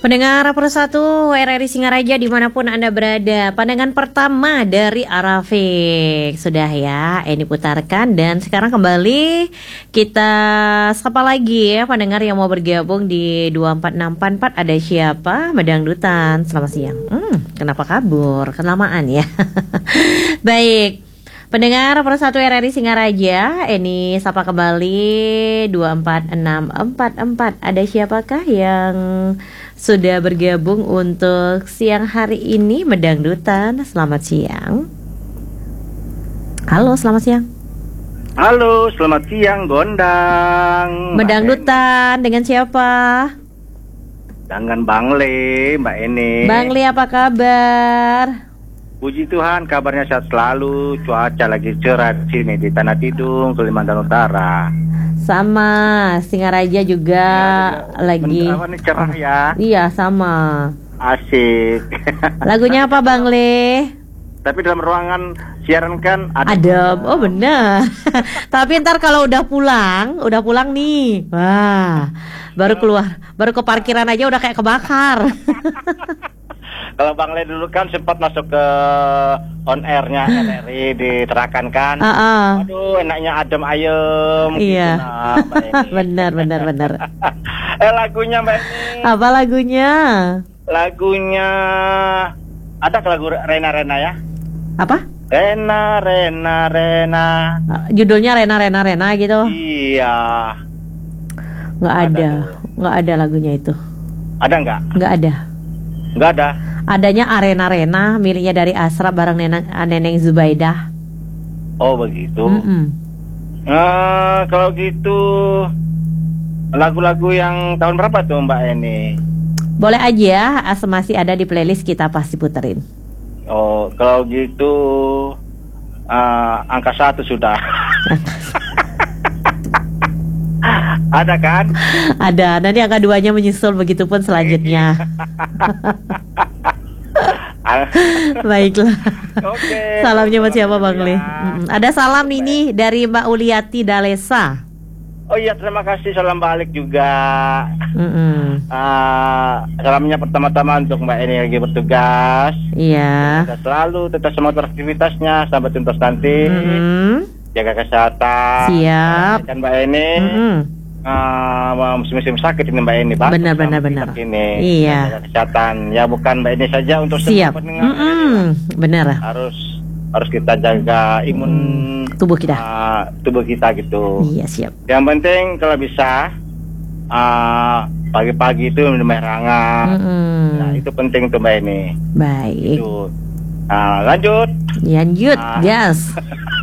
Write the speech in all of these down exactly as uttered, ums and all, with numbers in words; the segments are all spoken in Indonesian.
Pendengar Persatu R R I Singaraja dimanapun Anda berada, pandangan pertama dari Arafik sudah ya ini putarkan, dan sekarang kembali kita sapa lagi ya pendengar yang mau bergabung di dua empat enam empat empat. Ada siapa? Medangdutan, selamat siang. hmm, Kenapa kabur? Kelamaan ya. Baik, pendengar Persatu R R I Singaraja, ini sapa kembali dua empat enam empat empat. Ada siapakah yang sudah bergabung untuk siang hari ini? Medangdutan, selamat siang. Halo, selamat siang. Halo, selamat siang Gondang. Medangdutan, dengan siapa? Dengan Bang Le, Mbak Eni. Bang Le, apa kabar? Puji Tuhan, kabarnya sehat selalu. Cuaca lagi cerah di sini di Tanah Tidung, Kalimantan Utara. Sama, Singaraja juga ya, lagi ini cerah ya. Iya, sama. Asik. Lagunya apa Bang Le? Tapi dalam ruangan siaran kan ada. Adem, oh benar. Tapi ntar kalau udah pulang, udah pulang nih, wah, baru keluar, baru ke parkiran aja udah kayak kebakar. Kalau Bang Le dulu kan sempat masuk ke on airnya R R I diterakan kan. Uh -uh. Aduh, enaknya adem ayem. Iya. Gitu, nah, benar, benar, benar. eh lagunya Mbak Eni. Apa lagunya? Lagunya ada ke lagu Rena Rena ya? Apa? Rena Rena Rena. Uh, judulnya Rena Rena Rena gitu? Iya. Nggak ada, nggak ada lagunya itu. Ada nggak? Nggak ada. Nggak ada. Adanya Arena Rena, miliknya dari Asra bareng Neneng, Neneng Zubaidah. Oh begitu. Mm -mm. Nah, kalau gitu lagu-lagu yang tahun berapa tuh Mbak Eni? Boleh aja, as masih ada di playlist kita pasti puterin. Oh, kalau gitu uh, angka satu sudah. Ada kan? Ada, nanti angka duanya menyusul, begitupun selanjutnya. Baiklah. Oke. Salamnya buat siapa Bang Le? Ya. Mm-mm. Ada salam nih nih dari Mbak Uliati Dalesa. Oh iya, terima kasih, salam balik juga. Mm-mm. Uh, salamnya pertama-tama untuk Mbak Eni lagi bertugas. Iya. Kita selalu tetap semangat beraktivitasnya sampai tuntas nanti. Mm-mm. Jaga kesehatan. Siap. Dan Mbak Eni. Mm-mm. Uh, musim-musim sakit ini Mbak Eni, Pak. Benar, benar, benar. Ini. Iya. Jaga kesehatan. Ya bukan Mbak Eni saja, untuk semua Siap. pendengar. Mm-mm. Benar. Harus harus kita jaga imun mm. tubuh kita. Uh, tubuh kita gitu. Iya, siap. Yang penting kalau bisa uh, pagi-pagi itu minum air hangat. Mm-mm. Nah, itu penting tuh Mbak Eni. Baik. Itu. Nah, lanjut. Lanjut, uh. yes.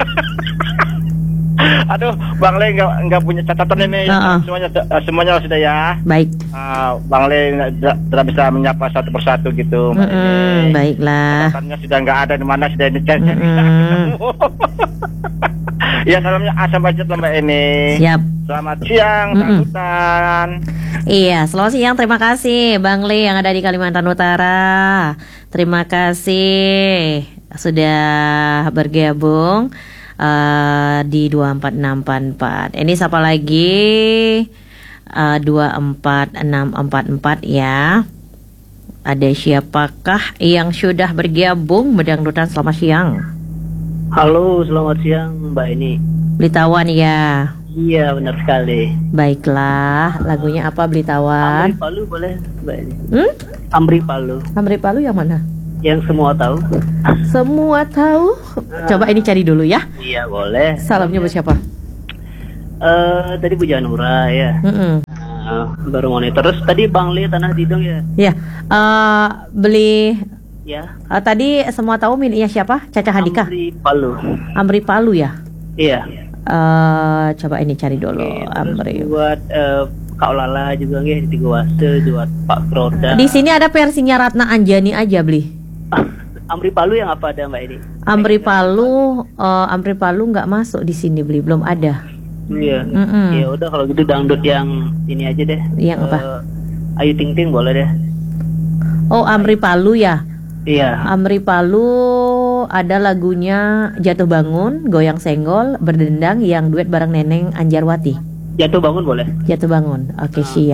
Aduh, Bang Le nggak nggak punya catatan ini. Uh-uh. Semuanya uh, semuanya sudah ya. Baik. Uh, Bang Le tidak bisa menyapa satu persatu gitu. Mm-mm, baiklah. Catatannya sudah nggak ada, di mana sudah dicari. Mm-mm. Ya, salamnya asam bacot Mbak Eni. Siap. Selamat siang, Tangkutan. Iya, selamat siang. Terima kasih Bang Le yang ada di Kalimantan Utara. Terima kasih sudah bergabung Uh, di dua empat enam empat empat. Ini siapa lagi? Uh, dua empat enam empat empat ya. Ada siapakah yang sudah bergabung? Medangdutan, selamat siang. Halo, selamat siang Mbak Eni. Blitawan ya. Iya, benar sekali. Baiklah, lagunya apa Blitawan? Amri Palu boleh Mbak Eni? Hmm? Amri Palu. Amri Palu yang mana? Yang semua tahu. Semua tahu. Coba ini cari dulu ya. Iya, boleh. Salamnya buat siapa? Uh, tadi Bu Janura ya. Mm-mm. Uh, baru monitor. Terus tadi Bang Le Tanah Tidung ya. Ya. Uh, beli. Ya. Uh, tadi semua tahu miliknya siapa? Caca Handika. Amri Palu. Amri Palu ya. Iya. Uh, coba ini cari dulu. Oke, Amri. Buat uh, Kak Lala juga nggih di Tiga Wase, buat Pak Kroda. Di sini ada versinya Ratna Anjani aja beli. Amri Palu yang apa ada Mbak ini? Amri Palu, uh, Amri Palu nggak masuk di sini beli, belum ada. Iya. Mm-mm. Ya udah kalau gitu dangdut yang ini aja deh. Yang apa? Uh, Ayu Ting Ting boleh deh. Oh, Amri Palu ya. Iya. Amri Palu ada lagunya Jatuh Bangun, Goyang Senggol, Berdendang yang duet bareng Neneng Anjarwati. Jatuh Bangun boleh. Jatuh Bangun. Oke, Ah. siap.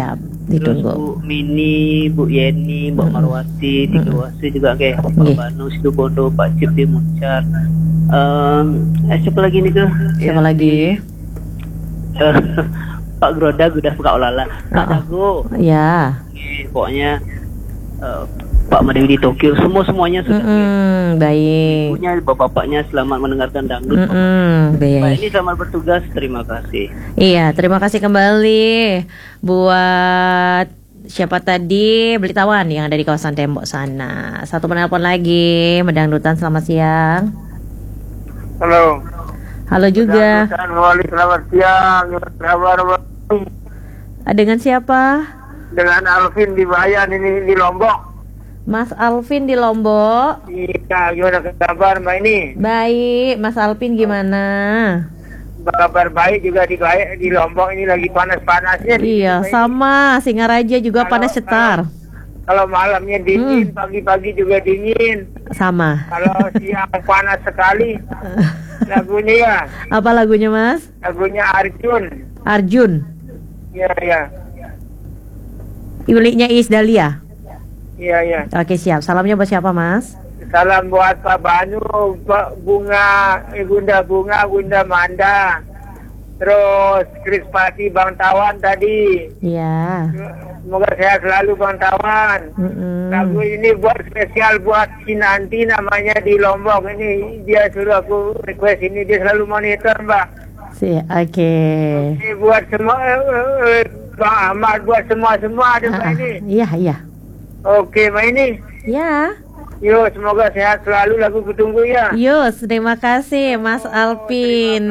ditunggu. Terus Bu Mini, Bu Yeni, Mbak Marwati, Tiga Wase juga kayak Pak Nggih. Banu, Situ Bondo, Pak Cip di Muncar. Um, eh, siapa lagi nih tuh? Siapa lagi? Eh, Pak Grodag udah Kak Olala, Kak Oh. Dago. Ya. Nggih, pokoknya eh, Pak Madewi di Tokyo, semua semuanya sudah. nggih. Mm-mm, baik. Ibunya, bapak-bapaknya selamat mendengarkan dangdut. Mm-mm, Pak baik. ini selamat bertugas, terima kasih. Iya, terima kasih kembali buat siapa tadi Belitawan yang ada di kawasan Tembok sana. Satu penelpon lagi, Medangdutan, selamat siang. Halo. Halo juga. Dangdutan Wali, selamat siang. Gimana kabar, Bang? Ah, dengan siapa? Dengan Alvin di Bayan ini di Lombok. Mas Alvin di Lombok. Iya, gimana kabar Mbak ini? Baik, Mas Alvin gimana? Kabar baik juga di Bayan, di Lombok ini lagi panas-panasnya. di Iya, sini. sama Singaraja juga Kalau- panas cetar. Kalau malamnya dingin, Hmm. pagi-pagi juga dingin. Sama. Kalau siang panas sekali. Lagunya ya, Apa lagunya, Mas? lagunya Arjun. Arjun. Iya, iya. Miliknya Iis Dahlia. Iya, iya. Oke, siap. Salamnya buat siapa, Mas? Salam buat Pak Banu, Pak Bunga, eh, Bunda Bunga, Bunda Manda. Terus Krispati Bang Tawan tadi. Iya. Semoga sehat selalu Bang Tawan. Mm-mm. Lagu ini buat spesial buat Kinanti namanya di Lombok. Ini dia suruh aku request ini, dia selalu monitor Mbak. Si, oke. Ini buat semua, eh, eh, Bang Ahmad, buat semua-semua ada Mbak Ah, ah. ini. Iya, iya. Oke Mbak ini. Ya. Yo, semoga sehat selalu, lagu kutunggu ya. Yus, terima kasih Mas Alvin.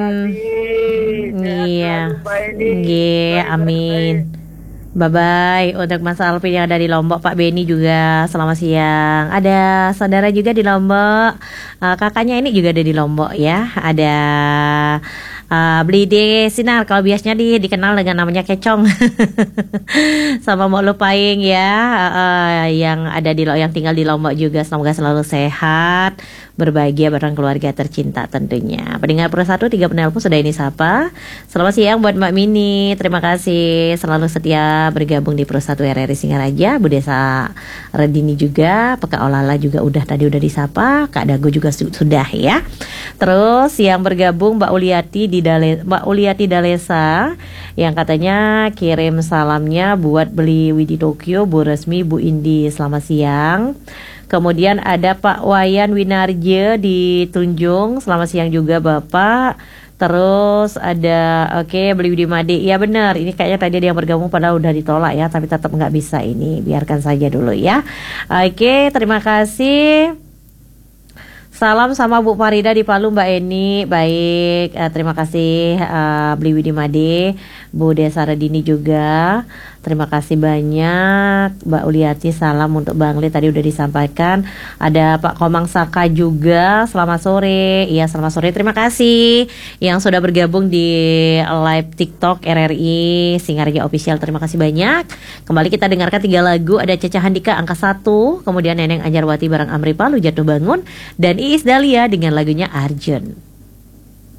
Iya. Iya, amin. Bye bye untuk Mas Alvin yang ada di Lombok. Pak Beni juga selamat siang. Ada saudara juga di Lombok. Uh, kakaknya ini juga ada di Lombok ya. Ada uh, Blide Sinar, kalau biasanya di, dikenal dengan namanya Kecong. Sama mau lupain ya, uh, yang ada di yang tinggal di Lombok juga. Semoga selalu sehat, berbahagia bareng keluarga tercinta tentunya. Pendengar Pro satu tiga penelpon sudah ini sapa. Selamat siang buat Mbak Mini. Terima kasih selalu setia bergabung di Pro satu R R I Singaraja. Bu Desa Redini juga, Peka Olala juga udah tadi udah disapa. Kak Dago juga su- sudah ya. Terus yang bergabung Mbak Uliati di Dale, Mbak Uliati Dalesa yang katanya kirim salamnya buat beli Widi Tokyo, Bu Resmi, Bu Indi. Selamat siang. Kemudian ada Pak Wayan Winarje di Tunjung. Selamat siang juga Bapak. Terus ada oke okay, beli Widi Made. Iya benar. Ini kayaknya tadi ada yang bergabung padahal udah ditolak ya, tapi tetap nggak bisa ini. Biarkan saja dulu ya. Oke, okay, terima kasih. Salam sama Bu Farida di Palu, Mbak Eni. Baik, eh, terima kasih uh, Beli Widi Made, Bu Desa Redini juga. Terima kasih banyak Mbak Uliati. Salam untuk Bang Li tadi udah disampaikan. Ada Pak Komang Saka juga. Selamat sore. Iya, selamat sore. Terima kasih yang sudah bergabung di live TikTok R R I Singaraja Official. Terima kasih banyak. Kembali kita dengarkan tiga lagu. Ada Caca Handika angka satu, kemudian Neneng Anjarwati bareng Amri Palu Jatuh Bangun, dan Iis Dahlia dengan lagunya Arjun.